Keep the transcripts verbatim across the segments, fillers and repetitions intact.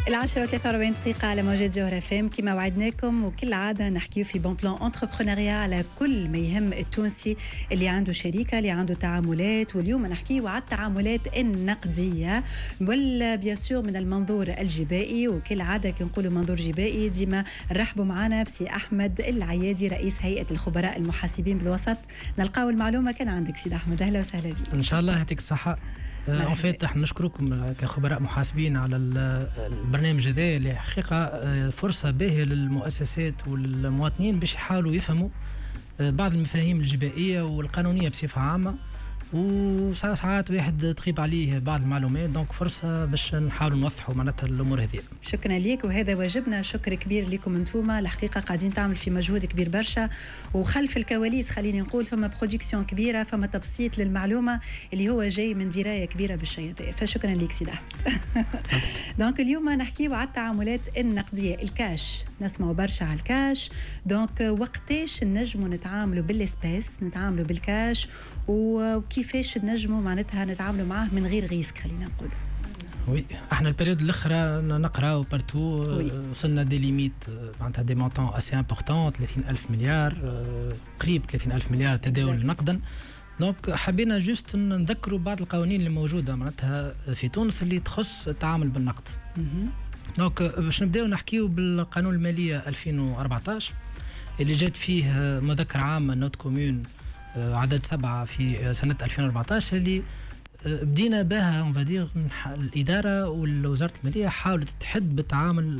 العشرة وثلاثة وأربعين دقيقة على موجات جوهرة فام. كما وعدناكم وكل عادة نحكيو في بون بلان انتربرونيريا على كل ما يهم التونسي اللي عنده شركة اللي عنده تعاملات. واليوم نحكيو على التعاملات النقدية ولا بيان سور من المنظور الجبائي. وكل عادة كي نقولوا منظور جبائي ديما نرحبوا معنا بسي أحمد العيادي رئيس هيئة الخبراء المحاسبين بالوسط. نلقاو المعلومة كان عندك سيد أحمد. أهلا وسهلا بك. إن شاء الله يعطيك الصحة. ان فيت احنا نشكركم كخبراء محاسبين على البرنامج هذا اللي حقيقه فرصه باهيه للمؤسسات والمواطنين باش يحاولوا يفهموا بعض المفاهيم الجبائيه والقانونيه بصفه عامه، وساعات واحد تغيب عليه بعض المعلومات، دونك فرصه باش نحاولوا نوضحوا معناتها الامور هذه. شكرا ليك وهذا واجبنا. شكر كبير لكم انتم، الحقيقه قاعدين تعمل في مجهود كبير برشا، وخلف الكواليس خليني نقول فما برودكسيون كبيره، فما تبسيط للمعلومه اللي هو جاي من درايه كبيره بالشيء هذا. فشكرا ليك سيد احمد. دونك اليوم نحكيو على التعاملات النقديه، الكاش. نسمعوا برشا على الكاش، دونك وقتاش نجموا نتعاملوا بالاسباس، نتعاملوا بالكاش، وكيفاش نجموا معناتها نتعاملوا معاه من غير ريسك خلينا نقول. وي احنا البريود الاخرى نقراو بارتو وصلنا دي ليميت معناتها دي مونطون اسي امبورطون ثلاثين ألف مليار، قريب ثلاثين ألف مليار تداول نقدا. دونك حبينا جوست نذكروا بعض القوانين اللي موجوده معناتها في تونس اللي تخص التعامل بالنقد. دونك باش نبداو نحكيو بالقانون الماليه ألفين وأربعطاش اللي جات فيه مذكره عامه نوت كومون عدد سبعة في سنة ألفين وأربعطاش اللي بدينا بها اون فادير الإدارة والوزارة المالية حاولت تحد بالتعامل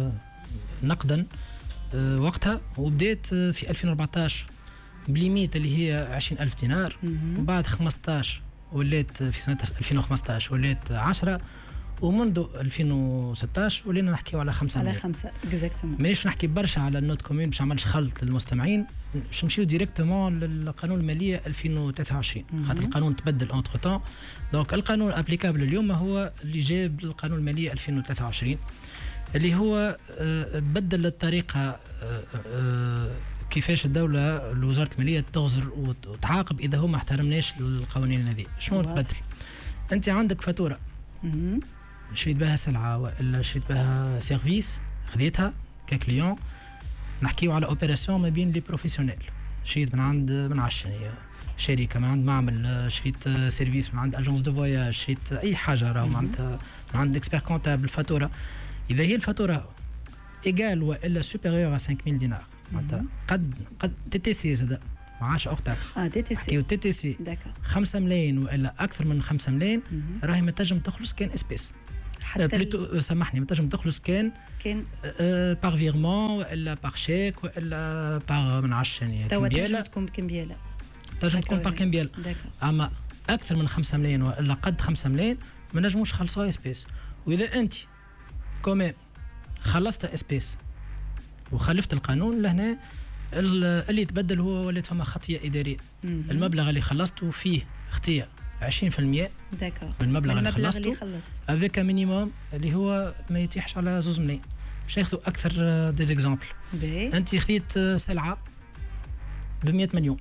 نقدا وقتها، وبدأت في ألفين وأربعطاش بليميت اللي هي عشرين ألف دينار، وبعد خمسطاش ولات في سنة ألفين وخمسطاش ولات عشرة، ومنذ ألفين وستطاش ولينا نحكيو على خمسة على خمسة اكزاكتومون. مانيش نحكي برشا على النوت كومون باش نعملش خلط للمستمعين، باش نمشيو ديريكتومون للقانون الماليه ألفين وثلاثة وعشرين خاطر القانون تبدل انتر طون. دونك القانون ابليكابل اليوم هو اللي جاب القانون الماليه ألفين وثلاثة وعشرين اللي هو بدل الطريقه كيفاش الدوله وزاره الماليه تغزر وتعاقب اذا هو ما احترمناش القوانين هذه. شنو تبدل؟ انت عندك فاتوره شريت بها سلعة ولا شريت بها سيرفيس خذيتها ككليون، نحكيو على اوبيراسيون ما بين لي بروفيسيونيل. شريت من عند من عشرة شركة، من عند معمل، شريت سيرفيس من عند اجونس دو فواياج، شريت اي حاجة راهو معناتها من عند اكسبير كونتابل. فاتورة اذا هي الفاتورة ايجال والا سوبيريور على خمسة آلاف دينار معناتها قد قد تي تي سي زاد معاش اوغ تاكس. اه تي تي سي تي تي سي خمسة ملايين والا اكثر من خمسة ملايين راهي ما تنجم تخلص كان اسبيس. حتى بليتو سامحني ما تنجم تخلص كان كان باغ فيرمون والا باغ شيك والا باغ من عشرة توا تنجم تكون بكمبياله، تنجم تكون باغ كمبياله. اما اكثر من خمسة ملايين والا قد خمسة ملايين ما نجموش خلصوها اسبيس. واذا انت كومي خلصت اسبيس وخالفت القانون لهنا اللي يتبدل هو ولات فما خطيه اداريه. المبلغ اللي خلصته فيه خطيه عشرين بالمئة داكور من المبلغ اللي خلصته اللي خلصته افيك مينيموم اللي هو ما يتيحش على زوز ملايين. باش ناخذوا اكثر دي زيكزامبل. انت خذيت سلعه ب مئة مليون،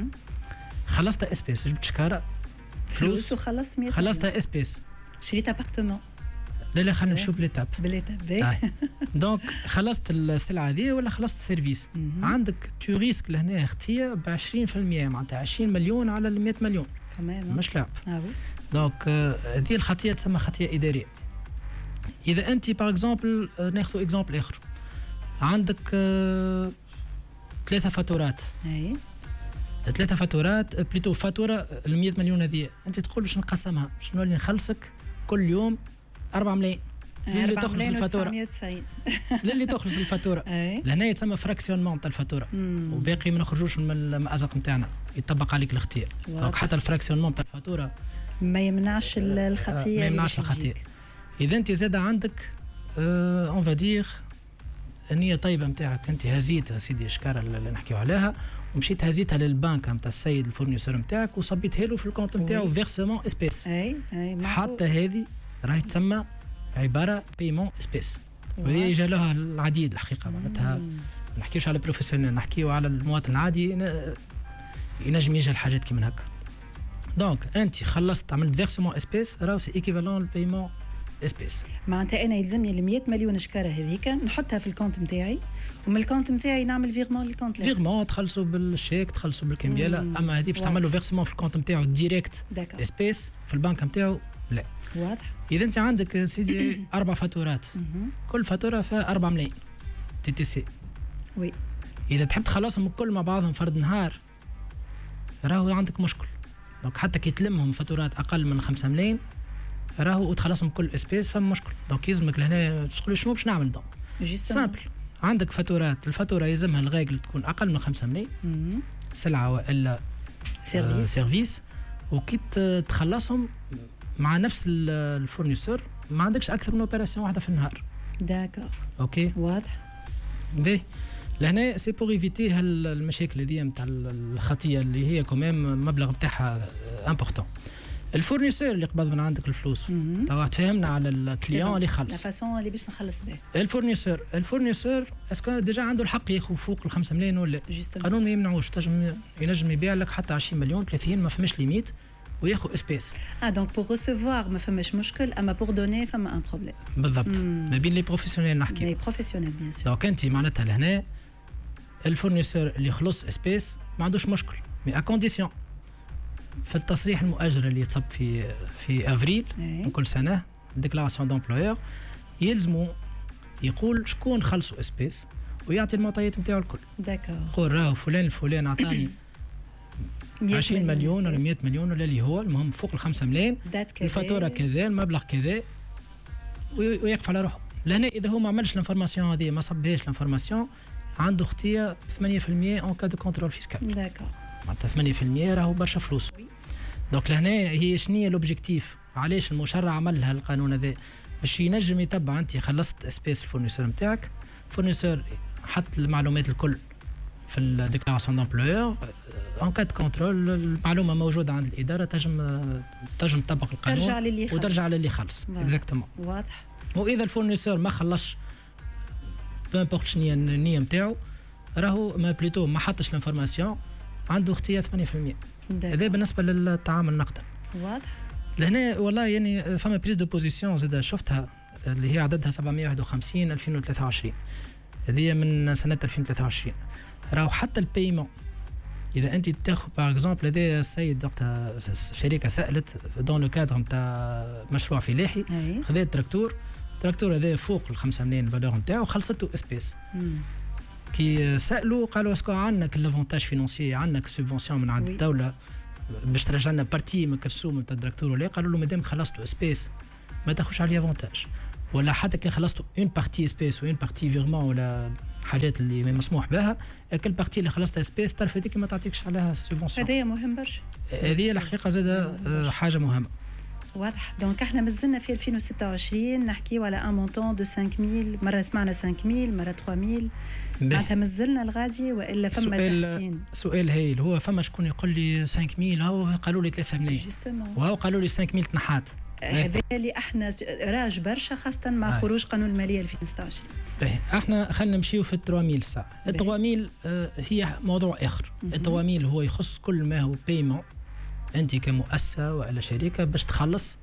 خلصت اسبيس، جبت شكاره فلوس وخلصت مئة، خلصتها اسبيس، شريت ابارتمون. لا لا خلينا نمشيو بليتاب بليتاب. دونك خلصت السلعه هذه ولا خلصت السيرفيس، عندك تو ريسك لهنا اختيه ب عشرين بالمئة معناتها عشرين مليون على مئة مليون تمام مش لعب. اه دونك هذه الخطيه تسمى خطيه اداريه. اذا انت باغ اكزومبل ناخذ اكزومبل اخر، عندك ثلاثه فاتورات، اي ثلاثه فاتورات بليتو فاتوره ال مئة مليون هذه انت تقول باش نقسمها باش نولي نخلصك كل يوم أربعة ملايين للي تخلص الفاتوره للي تخلص الفاتوره لهنا يتسمى فراكسيونمون تاع الفاتوره، وباقي ما نخرجوش من المأزق نتاعنا، يطبق عليك الاختيار. دونك حتى الفراكسيونمون تاع الفاتوره ما يمنعش الخطيه، ما يمنعش الخطيه. اذا انت زاد عندك اون فادير النيه طيبه نتاعك، انت هزيت سيدي شكاره اللي نحكيو عليها ومشيت هزيتها للبنك نتاع السيد الفورنيسور نتاعك وصبيتها له في الكونت نتاعو فيرسمون اسبيس. اي اي حتى هذه راهي تسمى عباره بايمون اسبيس، وهي يجي لها العديد الحقيقه معناتها ما نحكيوش على بروفيسيونيل، نحكيو على المواطن العادي ينجم يجي الحاجات كيما هكا. دونك انت خلصت عملت فيرسمون اسبيس راهو سي ايكيفالون البايمون اسبيس. معناتها انا يلزمني ال مئة مليون شكاره هذيك نحطها في الكونت نتاعي، ومن الكونت نتاعي نعمل فيغمون للكونت فيغمون تخلصوا بالشيك تخلصوا بالكمبياله، اما هذه باش تعملوا فيرسمون في الكونت نتاعو ديريكت اسبيس في البنك نتاعو لا. واضح. اذا انت عندك سيدي اربع فاتورات كل فاتوره فيها أربعة ملايين تي تي سي، وي اذا تحب تخلصهم الكل مع بعضهم فرد نهار راهو عندك مشكل. دونك حتى كي تلمهم فاتورات اقل من خمسة ملايين راهو وتخلصهم كل اسبيس فما مشكل. دونك يلزمك لهنا تقول شنو باش نعمل دونك سامبل. عندك فاتورات الفاتوره يلزمها الغاقل تكون اقل من خمسة ملايين سلعه والا سيرفيس, آه سيرفيس وكي تخلصهم مع نفس الفورنيسور ما عندكش اكثر من اوبيراسيون واحده في النهار. داكور اوكي واضح. باهي لهنا سي بور ايفيتي هالمشاكل هذه نتاع الخطيه اللي هي كمان مبلغ نتاعها امبورطون. الفورنيسور اللي قبض من عندك الفلوس توا تفهمنا على الكليون اللي خلص لا فاسون اللي باش نخلص به. الفورنيسور الفورنيسور اسكو ديجا عنده الحق ياخذ فوق ال خمسة ملايين ولا القانون ما يمنعوش، تنجم ينجم يبيع لك حتى عشرين مليون ثلاثين ما فماش ليميت وياخذ اسبيس. اه دونك بور ريسيفوار ما فماش مشكل، اما بور دوني فما ان بروبليم. بالضبط ما بين لي بروفيسيونيل نحكي. لي بروفيسيونيل بيان سور. دونك انت معناتها لهنا الفورنيسور اللي يخلص اسبيس ما عندوش مشكل، مي ا كونديسيون في التصريح المؤجر اللي يتصب في في افريل من كل سنه ديكلاراسيون دومبلويور يلزموا يقول شكون خلصوا اسبيس ويعطي المعطيات نتاعو الكل. داكور. يقول راهو فلان الفلان عطاني عشرين مليون ولا مئة مليون ولا اللي هو المهم فوق الخمسة ملايين الفاتوره كذا المبلغ كذا ويقف على روحه. لهنا اذا هو ما عملش الانفورماسيون هذه ما صبهاش الانفورماسيون عنده اختيار ثمانية بالمئة اون كا دو كونترول فيسكال. داكور. معناتها ثمانية بالمئة راهو برشا فلوس. دونك لهنا هي شنو هي لوبجيكتيف علاش المشرع عملها القانون هذا باش ينجم يتبع انت خلصت اسبيس الفورنيسور نتاعك، الفورنيسور حط المعلومات الكل في الديكلاراسيون دومبلويور اون كاد كونترول المعلومه موجوده عند الاداره تنجم تنجم تطبق القانون ترجع للي خلص وترجع للي خلص اكزاكتومون. واضح. واذا الفورنيسور ما خلصش بامبورت شنو هي النيه نتاعو راهو ما بلوتو ما حطش الانفورماسيون عنده اختيار ثمانية بالمئة. هذا بالنسبه للتعامل نقدا. واضح. لهنا والله يعني فما بريز دو بوزيسيون زاد شفتها اللي هي عددها سبعمئة وواحد وخمسين ألفين وثلاثة وعشرين هذه من سنه ألفين وثلاثة وعشرين. راهو حتى البيمون اذا انت تاخذ باغ اكزومبل هذا السيد وقتها شركه سالت دون لو كادر نتاع مشروع فلاحي خذات تراكتور التراكتور هذا فوق ال خمسة ملايين الفالور نتاعو خلصته اسبيس. كي سالوا قالوا اسكو عندنا كلافونتاج فينونسي عندنا سوبفونسيون من عند الدوله باش ترجع لنا بارتي من الرسوم نتاع التراكتور ولا قالوا له مادام خلصتوا اسبيس ما تاخذش عليه افونتاج ولا حتى كي خلصتوا اون بارتي اسبيس وين بارتي فيرمون ولا حاجات اللي ما مسموح بها كل بارتي اللي خلصتها اسبيس تعرف هذيك ما تعطيكش عليها سوبفونسيون. هذه مهم برشا. هذه الحقيقه زاد حاجه مهمه. واضح. دونك احنا مازلنا في ألفين وستة وعشرين نحكيو على ان مونطون دو خمسة مية مره سمعنا خمسة مية مره ثلاثة مية معناتها مازلنا الغادي والا فما تحسين. سؤال هايل هو فما شكون يقول لي خمسة مية هو قالوا لي ثلاثة ملايين وهو قالوا لي خمسة مية تنحات. هذا اللي احنا راج برشا خاصه مع آه. خروج قانون الماليه ألفين وستة وعشرين. باهي احنا خلينا نمشيو في ثلاثة مية ساعه. ثلاثة مية آه هي موضوع اخر. ثلاثة مية هو يخص كل ما هو بايمون انت كمؤسسه ولا شركه باش تخلص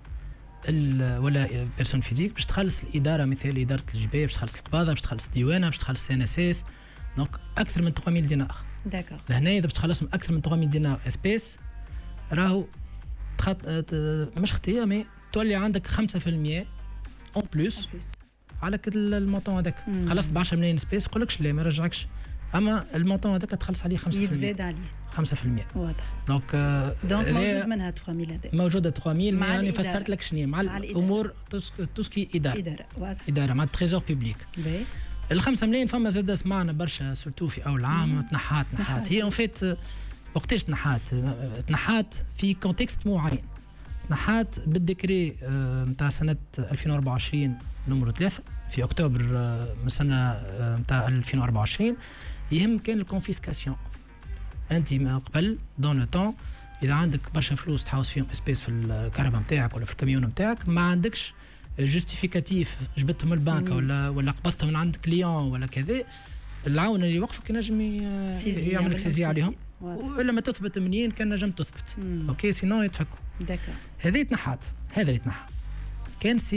ولا بيرسون فيزيك باش تخلص الاداره مثل اداره الجبايه باش تخلص القباضه باش تخلص الديوانه باش تخلص سي ان اس اس دونك اكثر من ثلاثة مية دينار. داكور. لهنا اذا باش تخلصهم اكثر من ثلاثة مية دينار اسبيس راهو تخط... مش اختيار مي تولي عندك خمسة بالمئة اون بلوس على المونطون هذاك. خلصت ب عشرة ملايين سبيس يقولكش لا ما يرجعكش اما المونطون هذاك تخلص عليه خمسة بالمئة يتزاد عليه خمسة بالمئة. واضح. دونك دونك موجود منها ثلاثة مية هذا موجوده ثلاثة مية مع يعني فسرت لك شنو مع, مع الامور توسكي اداره اداره واضح. اداره مع التريزور بوبليك. باهي الخمسة ملايين فما زاد سمعنا برشا سورتو في اول عام تنحات تنحات هي اون فيت وقتاش تنحات تنحات في كونتكست معين. تنحات بالديكري نتاع سنه ألفين وأربعة وعشرين نمرو ثلاثة في اكتوبر من سنه نتاع ألفين وأربعة وعشرين يهم كان الكونفيسكاسيون. انت ما قبل دون لو طون اذا عندك برشا فلوس تحوس فيهم اسبيس في الكهرباء نتاعك ولا في الكاميون نتاعك ما عندكش جوستيفيكاتيف جبتهم من البنك ولا ولا قبضتهم من عند كليون ولا كذا العون اللي يوقفك ينجم يعمل لك سيزي عليهم ولا ما تثبت منين كان نجم تثبت. اوكي سينو يتفكوا. داكور. هذه تنحات هذا اللي تنحى كان سيزي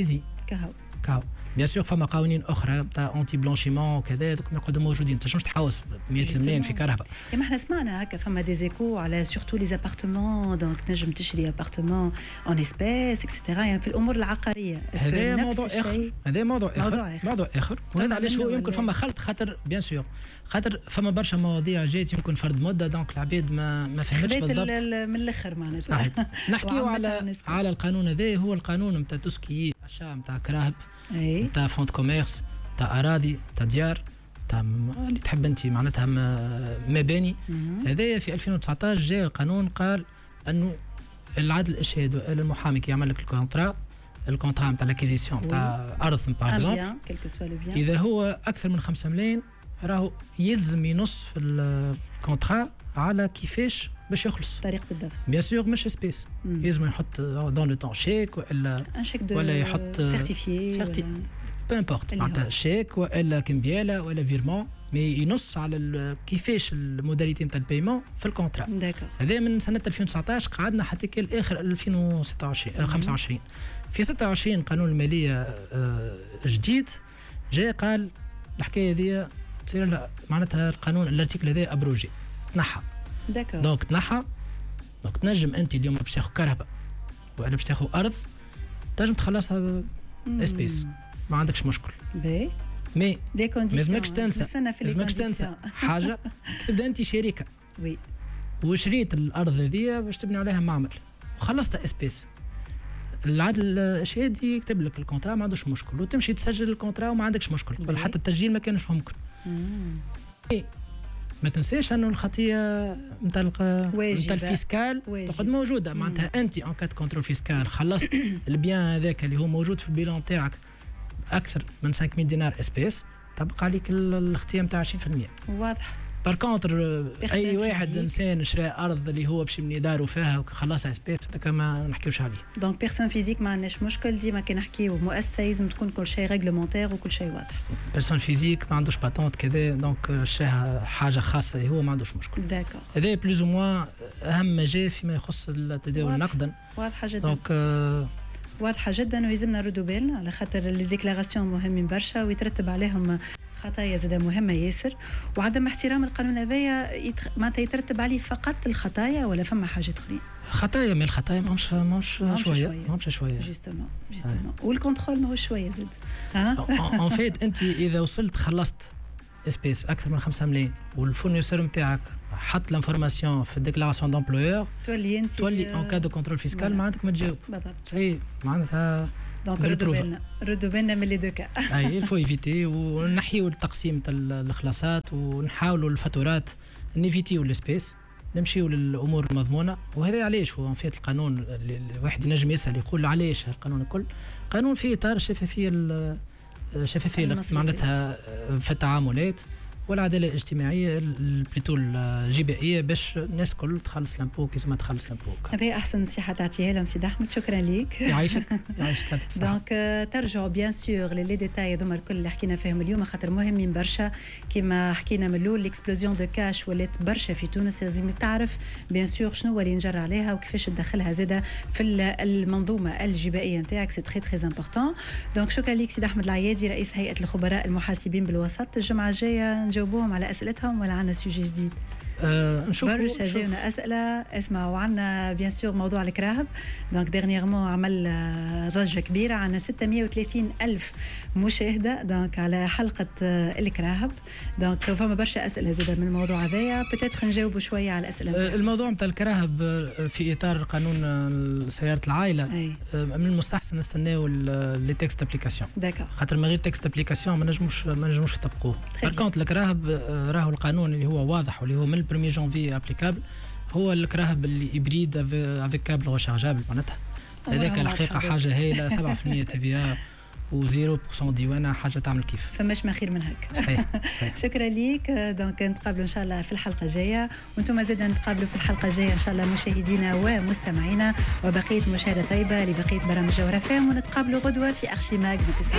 كهو كهو بيان سور فما قوانين اخرى تاع انتي بلانشيمون وكذا دوك يقعدوا موجودين، ما تنجمش تحوس مئة ملايين في كهرباء. ما احنا سمعنا هكا فما دي زيكو على سورتو لي زابارتمون، دونك تنجم تشري ابارتمون اون اسبيس اكسترا، يعني في الامور العقاريه. هذا موضوع اخر، هذا موضوع اخر، موضوع اخر. وهذا علاش هو يمكن فما خلط، خاطر بيان سور خاطر فما برشا مواضيع جات يمكن فرد مده، دونك العباد ما ما فهمتش بالضبط من الاخر معناتها. نحكيو على على القانون هذا، هو القانون نتاع توسكي اشا نتاع كراهب، نتاع فونت كوميرس، تاع اراضي، تاع ديار، تاع اللي تحب انت معناتها مباني. هذايا في ألفين وتسعطاش جاء القانون قال انه العدل الاشهاد المحامي كي يعمل لك الكونترا الكونترا نتاع لاكيزيسيون نتاع ارض باغ اكزومبل، اذا هو اكثر من خمسة ملايين راهو يلزم ينص في الكونترا على كيفاش باش يخلص طريقه الدفع. بيان سور مش اسبيس، لازم يحط دون لو طون شيك ولا ولا يحط سيرتيفيي بو امبورت معناتها شيك ولا كمبياله ولا فيرمون، مي ينص على كيفاش الموداليتي نتاع البايمون في الكونترا. هذا من سنه ألفين وتسعطاش قعدنا حتى كي الاخر ألفين وستة وعشرين خمسة وعشرين. في ستة وعشرين قانون الماليه جديد جاء قال الحكايه هذه تصير معناتها القانون الارتيكل هذا ابروجي، تنحى. داكور دونك تنحى، دونك تنجم انت اليوم باش تاخذ كهرباء ولا باش تاخذ ارض تنجم تخلصها اسبيس، ما عندكش مشكل. باهي مي دي كونديسيون لازمكش تنسى لازمكش تنسى حاجه كي تبدا انت شركه وي وشريت الارض هذه باش تبني عليها معمل وخلصتها اسبيس، العدل الاشهادي يكتب لك الكونترا ما عندوش مشكل، وتمشي تسجل الكونترا وما عندكش مشكل، ولا حتى التسجيل ما كانش ممكن. اي ما تنساش انه الخطيه نتاع نتاع الفيسكال تقعد موجوده، معناتها انت ان كات كونترول فيسكال خلصت البيان هذاك اللي هو موجود في البيلون تاعك اكثر من خمسمية دينار اسبيس، تبقى عليك الخطيه نتاع عشرين بالمئة. واضح. بار كونتر اي واحد انسان شرا ارض اللي هو باش يبني دارو فيها وخلصها اسبيس هذاك ما نحكيوش عليه. دونك بيرسون فيزيك ما عندناش مشكل، ديما كي نحكيو مؤسسه لازم تكون كل شيء ريغلومونتير وكل شيء واضح. بيرسون فيزيك ما عندوش باتونت كذا، دونك شراها حاجه خاصه هو ما عندوش مشكل. داكور. هذا بلوز او موان اهم مجال فيما يخص التداول نقدا. واضحه جدا. دونك آه واضحه جدا، ويلزمنا نردوا بالنا على خاطر لي ديكلاراسيون مهمين برشا ويترتب عليهم خطايا زاده مهمه ياسر، وعدم احترام القانون هذايا يتخ... معناتها يترتب عليه فقط الخطايا ولا فما حاجات اخرين؟ خطايا من الخطايا ماهمش ماهمش شويه ماهمش شويه جوستومون جوستومون والكونترول ماهوش شويه زاد. ها اون فيت انت اذا وصلت خلصت اسبيس اكثر من خمسة ملايين والفورنيسور نتاعك حط لانفورماسيون في الديكلاراسيون دامبلويور، تولي انت تولي اون كا دو كونترول فيسكال ما عندك ما تجاوب. بالضبط. اي معناتها دونك ردوا بالنا ردوا بالنا من لي دو كا. اي الفو ايفيتي ونحيوا التقسيم تاع الخلاصات ونحاولوا الفاتورات نيفيتيو الاسبيس، نمشيو للامور المضمونه. وهذا علاش هو في القانون الواحد ينجم يسال يقول علاش القانون الكل قانون فيه اطار الشفافيه الشفافيه معناتها في التعاملات والعداله الاجتماعيه بليتو الجبائيه باش الناس الكل تخلص لامبو كيف ما تخلص لامبو. هذه احسن نصيحه تعطيها لهم سيدي احمد، شكرا ليك. يعيشك يعيشك. دونك ترجعوا بيان سور لي ديتاي هذوما الكل اللي حكينا فيهم اليوم خاطر مهمين برشا. كما حكينا من الاول الاكسبلوزيون دو كاش ولات برشا في تونس، لازم تعرف بيان سور شنو اللي نجر عليها وكيفاش تدخلها زاده في المنظومه الجبائيه نتاعك. سي تري تري امبورطون. دونك شكرا ليك سيدي احمد العيادي رئيس هيئه الخبراء المحاسبين بالوسط. الجمعه الجايه نجاوبوهم على اسئلتهم ولا عندنا سوجي جديد؟ أه نشوفوا برشا جاونا اسئله. اسمعوا عندنا بيان سور موضوع الكراهب، دونك ديرنييرمون عمل ضجه كبيره، عندنا ستمية وثلاثين الف مشاهده دونك على حلقه الكراهب. دونك فما برشا اسئله زاده من الموضوع هذايا، بتاتخ نجاوبوا شويه على الاسئله. أه الموضوع نتاع الكراهب في اطار قانون سياره العائله أه من المستحسن نستناو لي تكست ابليكاسيون، خاطر من غير تكست ابليكاسيون ما نجموش ما نجموش نطبقوه. باركونت الكراهب راهو القانون اللي هو واضح واللي هو من البروميي جانفي ابليكابل، هو الكراهب اللي هيبريد افيك كابل ريشارجابل معناتها هذاك الحقيقه حاجه هايله. سبعة بالمئة تي في ا و صفر بالمئة ديوانه، حاجه تعمل كيف. فماش ما خير من هكا. صحيح صحيح. شكرا ليك. دونك نتقابلوا ان شاء الله في الحلقه الجايه، وانتم زادا نتقابلوا في الحلقه الجايه ان شاء الله مشاهدينا ومستمعينا، وبقيه مشاهده طيبه لبقيه برامج جوهر فام، ونتقابلوا غدوه في ارشيماغ بتسعة